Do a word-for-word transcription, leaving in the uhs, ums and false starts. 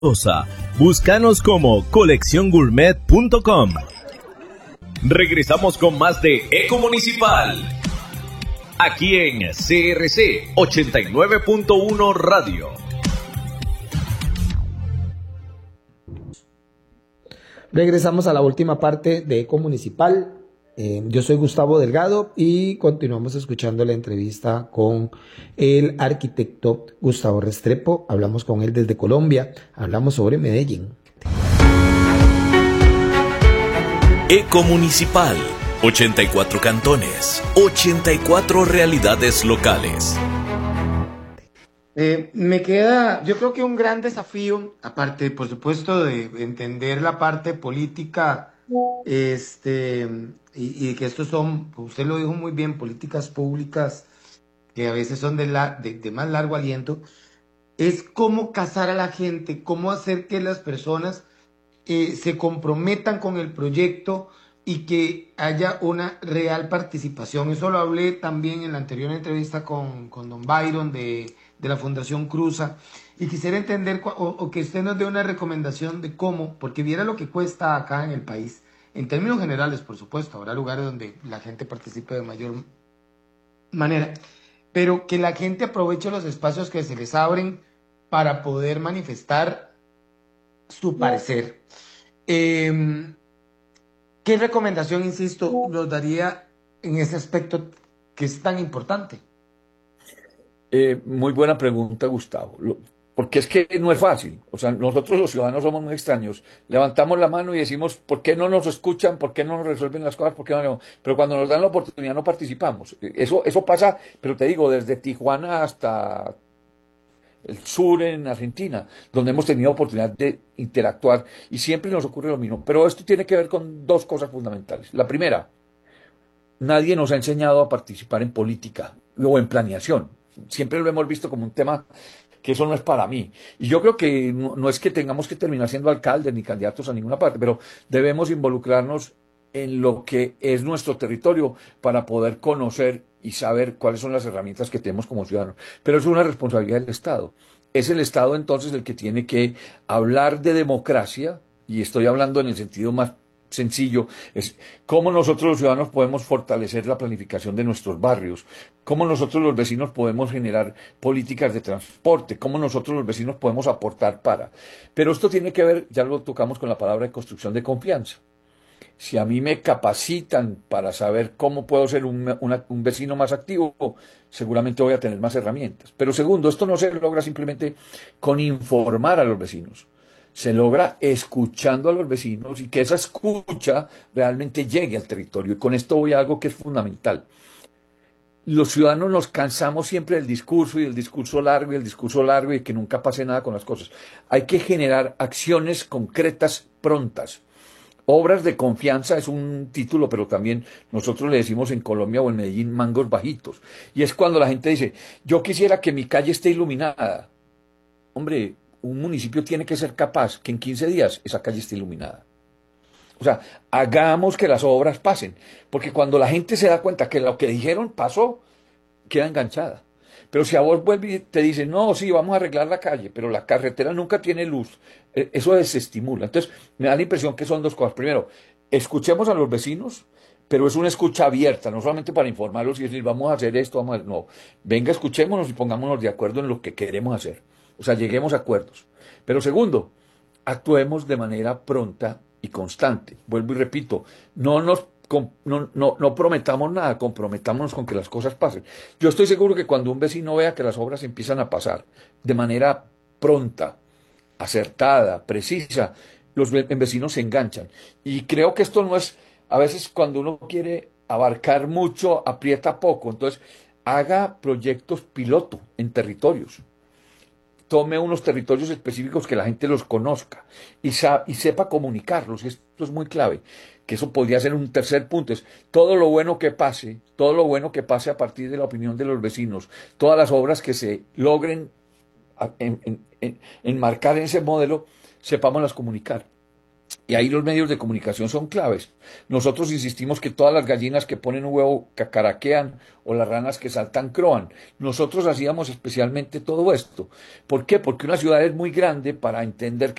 Búscanos como colección gourmet punto com. Regresamos con más de Eco Municipal, aquí en C R C ochenta y nueve punto uno Radio. Regresamos a la última parte de Eco Municipal. Eh, yo soy Gustavo Delgado y continuamos escuchando la entrevista con el arquitecto Gustavo Restrepo. Hablamos con él desde Colombia, hablamos sobre Medellín. Eco Municipal, ochenta y cuatro cantones, ochenta y cuatro realidades locales. Eh, me queda, yo creo que un gran desafío, aparte, por supuesto, de entender la parte política, este, y, y que estos son, usted lo dijo muy bien, políticas públicas que a veces son de, la, de, de más largo aliento, es cómo casar a la gente, cómo hacer que las personas eh, se comprometan con el proyecto y que haya una real participación. Eso lo hablé también en la anterior entrevista con, con don Byron de, de la Fundación Cruza, y quisiera entender o, o que usted nos dé una recomendación de cómo, porque viera lo que cuesta acá en el país, en términos generales, por supuesto, habrá lugares donde la gente participe de mayor manera, pero que la gente aproveche los espacios que se les abren para poder manifestar su parecer. Eh, ¿Qué recomendación, insisto, nos daría en ese aspecto que es tan importante? Eh, muy buena pregunta, Gustavo. Lo, porque es que no es fácil. O sea, nosotros los ciudadanos somos muy extraños. Levantamos la mano y decimos, ¿por qué no nos escuchan? ¿Por qué no nos resuelven las cosas? ¿Por qué no? Pero cuando nos dan la oportunidad no participamos. Eso, eso pasa, pero te digo, desde Tijuana hasta el sur en Argentina, donde hemos tenido oportunidad de interactuar y siempre nos ocurre lo mismo. Pero esto tiene que ver con dos cosas fundamentales. La primera, nadie nos ha enseñado a participar en política o en planeación. Siempre lo hemos visto como un tema que eso no es para mí. Y yo creo que no, no es que tengamos que terminar siendo alcaldes ni candidatos a ninguna parte, pero debemos involucrarnos en lo que es nuestro territorio para poder conocer y saber cuáles son las herramientas que tenemos como ciudadanos. Pero es una responsabilidad del Estado. Es el Estado entonces el que tiene que hablar de democracia, y estoy hablando en el sentido más sencillo, es cómo nosotros los ciudadanos podemos fortalecer la planificación de nuestros barrios, cómo nosotros los vecinos podemos generar políticas de transporte, cómo nosotros los vecinos podemos aportar para. Pero esto tiene que ver, ya lo tocamos con la palabra de construcción de confianza. Si a mí me capacitan para saber cómo puedo ser un, una, un vecino más activo, seguramente voy a tener más herramientas. Pero segundo, esto no se logra simplemente con informar a los vecinos. Se logra escuchando a los vecinos y que esa escucha realmente llegue al territorio. Y con esto voy a algo que es fundamental. Los ciudadanos nos cansamos siempre del discurso y del discurso largo y el discurso largo y que nunca pase nada con las cosas. Hay que generar acciones concretas prontas. Obras de confianza es un título, pero también nosotros le decimos en Colombia o en Medellín mangos bajitos. Y es cuando la gente dice, yo quisiera que mi calle esté iluminada. Hombre, un municipio tiene que ser capaz que en quince días esa calle esté iluminada. O sea, hagamos que las obras pasen, porque cuando la gente se da cuenta que lo que dijeron pasó, queda enganchada. Pero si a vos vuelve y te dicen, no, sí, vamos a arreglar la calle, pero la carretera nunca tiene luz, eso desestimula. Entonces, me da la impresión que son dos cosas. Primero, escuchemos a los vecinos, pero es una escucha abierta, no solamente para informarlos y decir, vamos a hacer esto, vamos a hacer... No, venga, escuchémonos y pongámonos de acuerdo en lo que queremos hacer. O sea, lleguemos a acuerdos. Pero segundo, actuemos de manera pronta y constante. Vuelvo y repito, no nos no, no, no prometamos nada, comprometámonos con que las cosas pasen. Yo estoy seguro que cuando un vecino vea que las obras empiezan a pasar de manera pronta, acertada, precisa, los vecinos se enganchan. Y creo que esto no es, a veces cuando uno quiere abarcar mucho, aprieta poco. Entonces, haga proyectos piloto en territorios. Tome unos territorios específicos que la gente los conozca y, y sepa comunicarlos. Esto es muy clave, que eso podría ser un tercer punto. Es todo lo bueno que pase, todo lo bueno que pase a partir de la opinión de los vecinos, todas las obras que se logren en, en, en, enmarcar en ese modelo, sepámoslas comunicar. Y ahí los medios de comunicación son claves. Nosotros insistimos que todas las gallinas que ponen un huevo cacaraquean o las ranas que saltan croan. Nosotros hacíamos especialmente todo esto. ¿Por qué? Porque una ciudad es muy grande para entender que